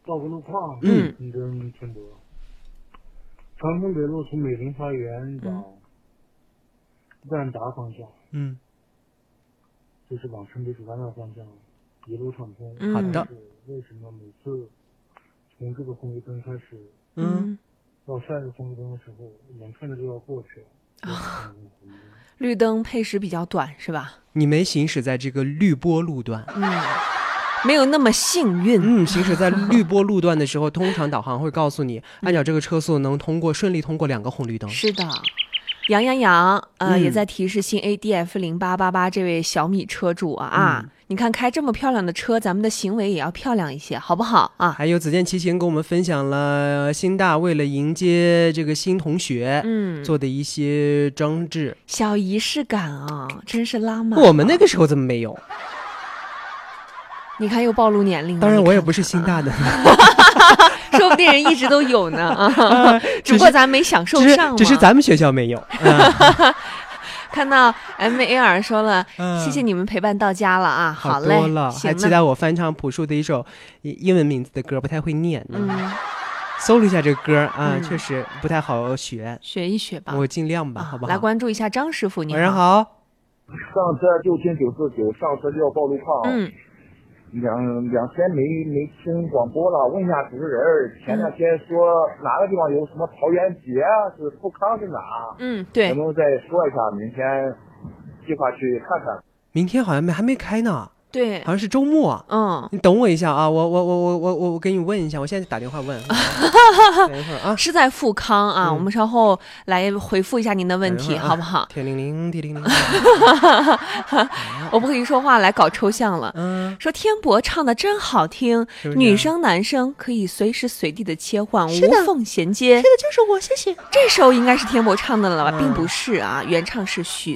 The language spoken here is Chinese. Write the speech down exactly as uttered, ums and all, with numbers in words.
道个路况， 嗯， 你跟天博，长春北路从美林花园往万达方向， 嗯， 就是往城北主干道方向一路畅通。 嗯、好的。 为什么每次从这个红绿灯开始， 嗯， 到下一个红绿灯的时候，眼看着就要过去了。啊， 绿灯配时比较短是吧？ 你没行驶在这个绿波路段， 嗯，没有那么幸运。 嗯，行驶在绿波路段的时候，通常导航会告诉你，按照这个车速能通过顺利通过两个红绿灯。 是的。杨洋洋呃、 嗯、 也在提示新 A D F 零八八八这位小米车主啊啊、嗯，你看开这么漂亮的车，咱们的行为也要漂亮一些，好不好啊？ 还有子健骑行跟我们分享了新大为了迎接这个新同学，嗯，做的一些装置， 小仪式感啊，真是拉满。 我们那个时候怎么没有？ 你看又暴露年龄了。 当然我也不是新大的。 说不定人一直都有呢啊，只不过咱没享受上嘛， 只是咱们学校没有。嗯、 看到 M A R 说了、嗯，谢谢你们陪伴到家了啊，好嘞， 好多了，还期待我翻唱朴树的一首英文名字的歌，不太会念。嗯，搜了一下这个歌啊、嗯，确实不太好学， 学一学吧， 我尽量吧，啊、好不好？ 来关注一下张师傅，你好。 晚上好。 上车就听九四九，上车就要报路况。 嗯。 两两天没没听广播了，问一下主持人，前两天说哪个地方有什么桃园节，是富康是哪？ 嗯，对， 能不能再说一下？明天计划去看看。 明天好像没还没开呢。 对， 好像是周末。 嗯， 你等我一下啊，我我我我我我我给你问一下，我现在打电话问。等一会儿啊， 是在富康啊、嗯，我们稍后来回复一下您的问题， 啊、 好不好？ 铁铃铃，铁铃铃。 我不可以说话，来搞抽象了。 嗯， 说天博唱的真好听， 是是女生男生可以随时随地的切换，无缝衔接。 是的，就是我，谢谢。 这首应该是天博唱的了吧、嗯，并不是啊，原唱是许